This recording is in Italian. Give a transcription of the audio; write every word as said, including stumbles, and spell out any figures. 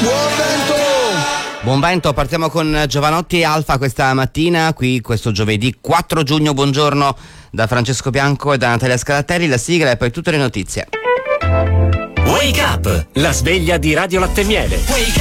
Buon vento, partiamo con Giovanotti e Alfa questa mattina, qui questo giovedì quattro giugno. Buongiorno da Francesco Bianco e da Natalia Scalattelli, la sigla e poi tutte le notizie. Wake up, la sveglia di Radio Latte Miele. Wake